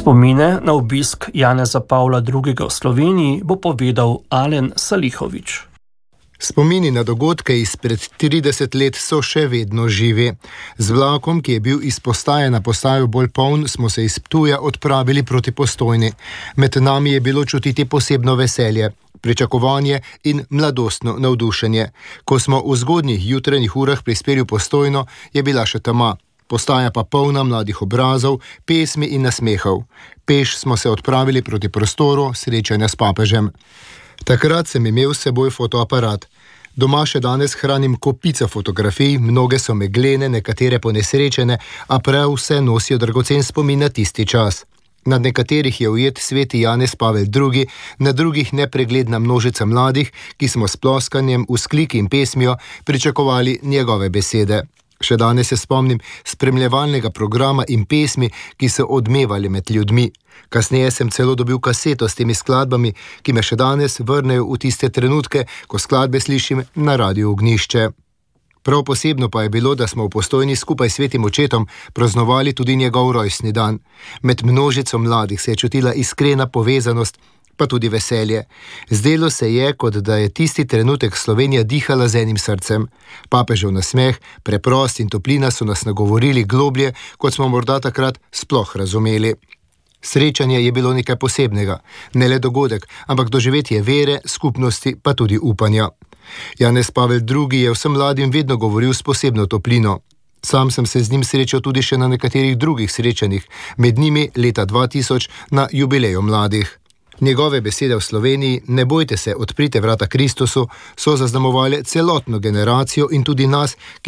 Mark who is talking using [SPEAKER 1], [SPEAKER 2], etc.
[SPEAKER 1] Spomine na obisk Janeza Pavla II. V Sloveniji bo povedal Alen Salihović.
[SPEAKER 2] Spomini na dogodke izpred 30 let so še vedno živi. Z vlakom, ki je bil iz postaje na postajo bolj poln, smo se iz Ptuja odpravili proti Postojni. Med nami je bilo čutiti posebno veselje, pričakovanje in mladostno navdušenje. Ko smo v zgodnjih jutranjih urah prispeli v Postojno, je bila še tema. Postaja pa polna mladih obrazov, pesmi in nasmehov. Peš smo se odpravili proti prostoru srečanja s papežem. Takrat sem imel s seboj fotoaparat. Doma še danes hranim kopico fotografij, mnoge so meglene, nekatere ponesrečene, a prav vse nosijo dragocen spomin na tisti čas. Nad nekaterih je ujet sveti Janez Pavel II., na drugih nepregledna množica mladih, ki smo s ploskanjem, vzkliki in pesmijo pričakovali njegove besede. Še danes se spomnim spremljevalnega programa in pesmi, ki so odmevali med ljudmi. Kasneje sem celo dobil kaseto s temi skladbami, ki me še danes vrnejo v tiste trenutke, ko skladbe slišim na radiu Ognjišče. Prav posebno pa je bilo, da smo v Postojni skupaj s svetim očetom praznovali tudi njegov rojstni dan. Med množico mladih se je čutila iskrena povezanost, pa tudi veselje. Zdelo se je, kot da je tisti trenutek Slovenija dihala z enim srcem. Papežev nasmeh, preprost in toplina so nas nagovorili globlje, kot smo morda takrat sploh razumeli. Srečanje je bilo nekaj posebnega, ne le dogodek, ampak doživetje vere, skupnosti, pa tudi upanja. Janez Pavel II. Je vsem mladim vedno govoril s posebno toplino. Sam sem se z njim srečal tudi še na nekaterih drugih srečanjih, med njimi leta 2000 na jubileju mladih. Njegove besede v Sloveniji, ne bojte se, odprite vrata Kristusu, so zaznamovale celotno generacijo in tudi nas,